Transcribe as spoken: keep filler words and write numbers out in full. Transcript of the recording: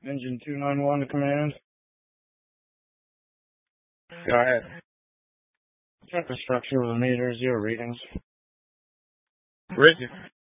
Engine two nine one to command. Go ahead. Check the structure with a meter, zero readings. Rick,